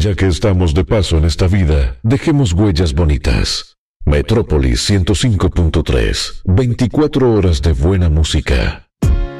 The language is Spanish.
Ya que estamos de paso en esta vida, dejemos huellas bonitas. Metrópolis 105.3, 24 horas de buena música.